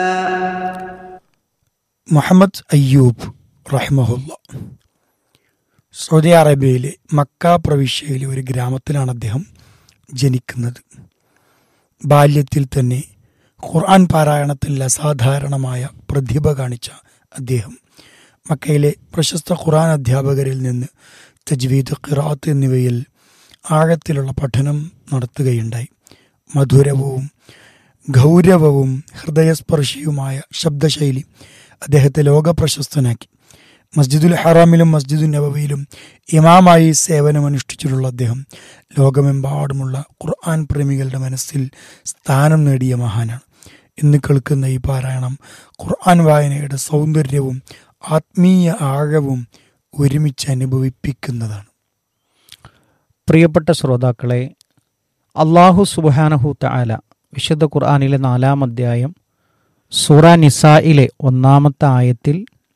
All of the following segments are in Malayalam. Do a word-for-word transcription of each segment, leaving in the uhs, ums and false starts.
മുഹമ്മദ് അയ്യൂബ് റഹ്മഹുല്ല സൗദി അറേബ്യയിലെ മക്ക പ്രവിശ്യയിലെ ഒരു ഗ്രാമത്തിലാണ് അദ്ദേഹം ജനിക്കുന്നത്. ബാല്യത്തിൽ തന്നെ ഖുർആൻ പാരായണത്തിൽ അസാധാരണമായ പ്രതിഭ കാണിച്ച അദ്ദേഹം മക്കയിലെ പ്രശസ്ത ഖുർആൻ അധ്യാപകരിൽ നിന്ന് തജ്വീദ്, ഖിറാഅത്ത് എന്നിവയിൽ ആഴത്തിലുള്ള പഠനം നടത്തുകയുണ്ടായി. മധുരവും ഗൗരവവും ഹൃദയസ്പർശിയുമായ ശബ്ദശൈലി അദ്ദേഹത്തെ ലോകപ്രശസ്തനാക്കി. മസ്ജിദുൽ ഹറാമിലും മസ്ജിദുൽ നബവിയിലും ഇമാമായി സേവനമനുഷ്ഠിച്ചിട്ടുള്ള അദ്ദേഹം ലോകമെമ്പാടുമുള്ള ഖുർആൻ പ്രേമികളുടെ മനസ്സിൽ സ്ഥാനം നേടിയ മഹാനാണ്. ഇന്ന് കേൾക്കുന്ന ഈ പാരായണം ഖുർആൻ വായനയുടെ സൗന്ദര്യവും ആത്മീയ ആഴവും ഒരുമിച്ച് അനുഭവിപ്പിക്കുന്നതാണ്. പ്രിയപ്പെട്ട ശ്രോതാക്കളെ, അല്ലാഹു സുബ്ഹാനഹു തആല വിശുദ്ധ ഖുർആനിലെ നാലാം അധ്യായം സൂറ നിസായിലെ ഒന്നാമത്തെ ആയത്തിൽ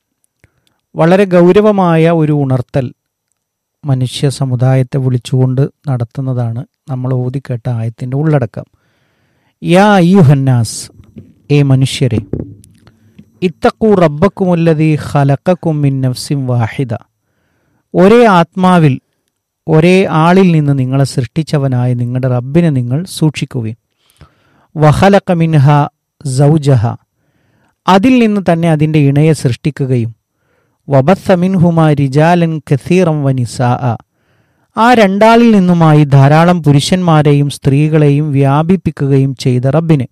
വളരെ ഗൗരവമായ ഒരു ഉണർത്തൽ മനുഷ്യ സമുദായത്തെ വിളിച്ചുകൊണ്ട് നടത്തുന്നതാണ് നമ്മൾ ഓതിക്കേട്ട ആയത്തിൻ്റെ ഉള്ളടക്കം. യാ അയ്യുഹന്നാസ്, ഏ മനുഷ്യരെ, ഇത്തഖൂ റബ്ബക്കുമുല്ലദീ ഖലഖക്കും മിൻ നഫ്സിൻ വാഹിദ, ഒരേ ആത്മാവിൽ ഒരേ ആളിൽ നിന്ന് നിങ്ങളെ സൃഷ്ടിച്ചവനായ നിങ്ങളുടെ റബ്ബിനെ നിങ്ങൾ സൂക്ഷിക്കുകയും വഖലഖ മിൻഹ സൗജഹ, അതിൽ നിന്ന് തന്നെ അതിൻ്റെ ഇണയെ സൃഷ്ടിക്കുകയും വബസ്സ മിൻഹുമാ റിജാലൻ കസീറൻ വനിസാഅ, ആ രണ്ടാളിൽ നിന്നുമായി ധാരാളം പുരുഷന്മാരെയും സ്ത്രീകളെയും വ്യാപിപ്പിക്കുകയും ചെയ്ത റബ്ബിനെ.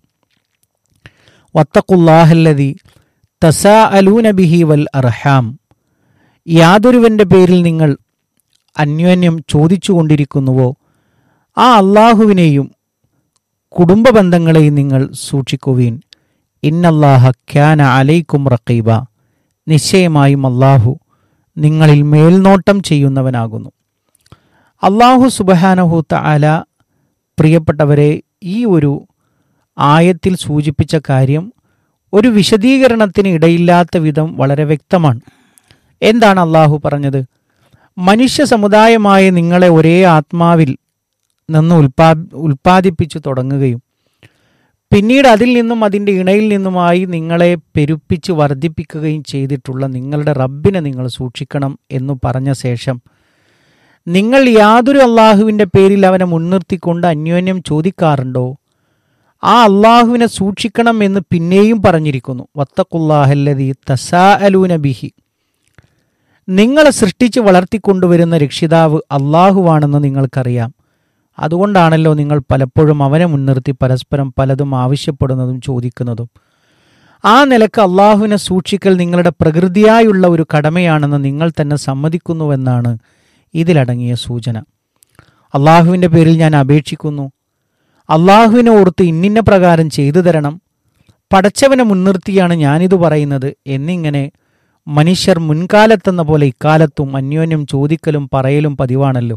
വത്തഖുല്ലാഹല്ലദീ തസാഅലൂന ബിഹി വൽ അർഹാം, യാതൊരുവൻ്റെ പേരിൽ നിങ്ങൾ അന്യോന്യം ചോദിച്ചുകൊണ്ടിരിക്കുന്നുവോ ആ അള്ളാഹുവിനെയും കുടുംബ ബന്ധങ്ങളെയും നിങ്ങൾ സൂക്ഷിക്കുവീൻ. ഇന്നല്ലാഹ ക്യാന അലൈക്കും റഖീബ, നിശ്ചയമായും അള്ളാഹു നിങ്ങളിൽ മേൽനോട്ടം ചെയ്യുന്നവനാകുന്നു. അള്ളാഹു സുബ്ഹാനഹു തആല പ്രിയപ്പെട്ടവരെ ഈ ഒരു ആയത്തിൽ സൂചിപ്പിച്ച കാര്യം ഒരു വിശദീകരണത്തിന് ഇടയില്ലാത്ത വിധം വളരെ വ്യക്തമാണ്. എന്താണ് അള്ളാഹു പറഞ്ഞത്? മനുഷ്യ സമുദായമായ നിങ്ങളെ ഒരേ ആത്മാവിൽ നിന്ന് ഉൽപാ ഉൽപ്പാദിപ്പിച്ചു തുടങ്ങുകയും പിന്നീട് അതിൽ നിന്നും അതിൻ്റെ ഇണയിൽ നിന്നുമായി നിങ്ങളെ പെരുപ്പിച്ച് വർദ്ധിപ്പിക്കുകയും ചെയ്തിട്ടുള്ള നിങ്ങളുടെ റബ്ബിനെ നിങ്ങൾ സൂക്ഷിക്കണം എന്നു പറഞ്ഞ ശേഷം നിങ്ങൾ യാതൊരു അള്ളാഹുവിൻ്റെ പേരിൽ അവനെ മുൻനിർത്തിക്കൊണ്ട് അന്യോന്യം ചോദിക്കാറുണ്ടോ? ആ അള്ളാഹുവിനെ സൂക്ഷിക്കണം എന്ന് പിന്നെയും പറഞ്ഞിരിക്കുന്നു. വത്തഖുല്ലാഹല്ലദീ തസാഅലൂന ബിഹി, നിങ്ങളെ സൃഷ്ടിച്ച് വളർത്തിക്കൊണ്ടുവരുന്ന രക്ഷിതാവ് അള്ളാഹുവാണെന്ന് നിങ്ങൾക്കറിയാം. അതുകൊണ്ടാണല്ലോ നിങ്ങൾ പലപ്പോഴും അവനെ മുൻനിർത്തി പരസ്പരം പലതും ആവശ്യപ്പെടുന്നതും ചോദിക്കുന്നതും. ആ നിലക്ക് അള്ളാഹുവിനെ സൂക്ഷിക്കൽ നിങ്ങളുടെ പ്രകൃതിയായുള്ള ഒരു കടമയാണെന്ന് നിങ്ങൾ തന്നെ സമ്മതിക്കുന്നുവെന്നാണ് ഇതിലടങ്ങിയ സൂചന. അള്ളാഹുവിൻ്റെ പേരിൽ ഞാൻ അപേക്ഷിക്കുന്നു, അള്ളാഹുവിനെ ഓർത്ത് ഇന്നിന്ന പ്രകാരം ചെയ്തു തരണം, പടച്ചവനെ മുൻനിർത്തിയാണ് ഞാനിത് പറയുന്നത് എന്നിങ്ങനെ മനുഷ്യർ മുൻകാലത്തെന്ന പോലെ ഇക്കാലത്തും അന്യോന്യം ചോദിക്കലും പറയലും പതിവാണല്ലോ.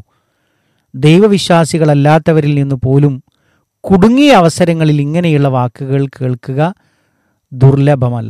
ദൈവവിശ്വാസികളല്ലാത്തവരിൽ നിന്ന് പോലും കുടുങ്ങിയ അവസരങ്ങളിൽ ഇങ്ങനെയുള്ള വാക്കുകൾ കേൾക്കുക ദുർലഭമല്ല.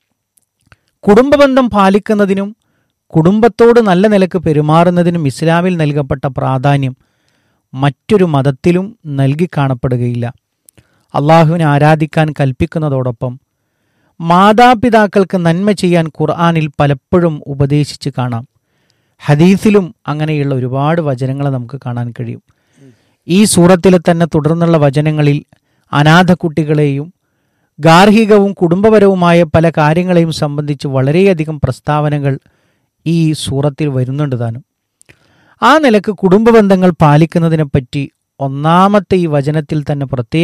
കുടുംബബന്ധം പാലിക്കുന്നതിനും കുടുംബത്തോട് നല്ല നിലക്ക് പെരുമാറുന്നതിനും ഇസ്ലാമിൽ നൽകപ്പെട്ട പ്രാധാന്യം മറ്റൊരു മതത്തിലും നൽകി കാണപ്പെടുകയില്ല. അള്ളാഹുവിനെ ആരാധിക്കാൻ കൽപ്പിക്കുന്നതോടൊപ്പം മാതാപിതാക്കൾക്ക് നന്മ ചെയ്യാൻ ഖുർആനിൽ പലപ്പോഴും ഉപദേശിച്ച് കാണാം. ഹദീസിലും അങ്ങനെയുള്ള ഒരുപാട് വചനങ്ങൾ നമുക്ക് കാണാൻ കഴിയും. ഈ സൂറത്തിലെ തന്നെ തുടർന്നുള്ള വചനങ്ങളിൽ അനാഥ കുട്ടികളെയും ഗാർഹികവും കുടുംബപരവുമായ പല കാര്യങ്ങളെയും സംബന്ധിച്ച് വളരെയധികം പ്രസ്താവനകൾ ഈ സൂറത്തിൽ വരുന്നുണ്ട് താനും. ആ നിലക്ക് കുടുംബ ബന്ധങ്ങൾ പാലിക്കുന്നതിനെപ്പറ്റി ഒന്നാമത്തെ ഈ വചനത്തിൽ തന്നെ പ്രത്യേക